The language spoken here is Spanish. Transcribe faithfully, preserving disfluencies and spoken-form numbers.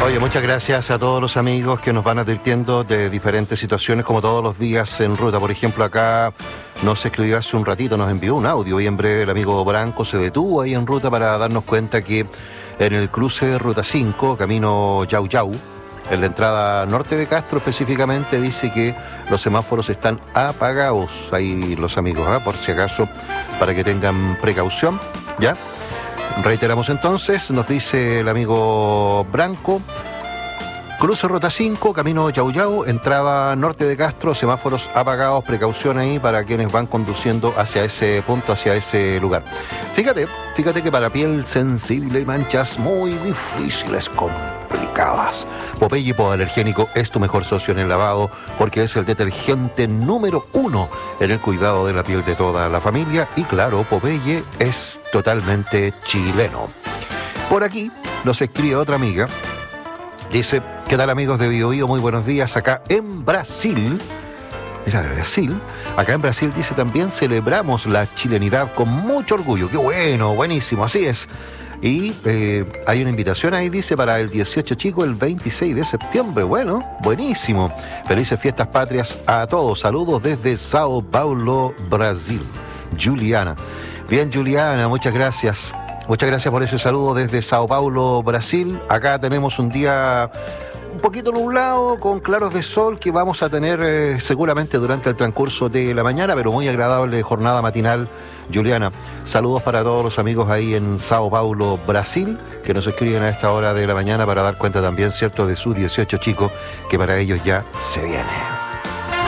Oye, muchas gracias a todos los amigos que nos van advirtiendo de diferentes situaciones, como todos los días en ruta. Por ejemplo, acá nos escribió hace un ratito, nos envió un audio y en breve el amigo Branco se detuvo ahí en ruta para darnos cuenta que en el cruce de Ruta cinco, camino Yau Yau, en la entrada norte de Castro específicamente, dice que los semáforos están apagados. Ahí los amigos, ¿eh? Por si acaso, para que tengan precaución, ¿ya? Reiteramos entonces, nos dice el amigo Branco, cruce Ruta cinco, camino Yau Yau, entrada norte de Castro, semáforos apagados, precaución ahí para quienes van conduciendo hacia ese punto, hacia ese lugar. Fíjate, fíjate que para piel sensible y manchas muy difíciles, complicadas, Popeye Hipoalergénico es tu mejor socio en el lavado porque es el detergente número uno en el cuidado de la piel de toda la familia y claro, Popeye es totalmente chileno. Por aquí nos escribe otra amiga. Dice, ¿qué tal amigos de Bio Bio? Muy buenos días, acá en Brasil. Mira, de Brasil. Acá en Brasil, dice, también celebramos la chilenidad con mucho orgullo. ¡Qué bueno! Buenísimo, así es. Y eh, hay una invitación ahí, dice, para el dieciocho chico, el veintiséis de septiembre. Bueno, buenísimo. Felices fiestas patrias a todos. Saludos desde Sao Paulo, Brasil. Juliana. Bien, Juliana, muchas gracias. Muchas gracias por ese saludo desde Sao Paulo, Brasil. Acá tenemos un día un poquito nublado, con claros de sol que vamos a tener eh, seguramente durante el transcurso de la mañana, pero muy agradable jornada matinal, Juliana. Saludos para todos los amigos ahí en Sao Paulo, Brasil, que nos escriben a esta hora de la mañana para dar cuenta también, cierto, de su dieciocho chico, que para ellos ya se viene.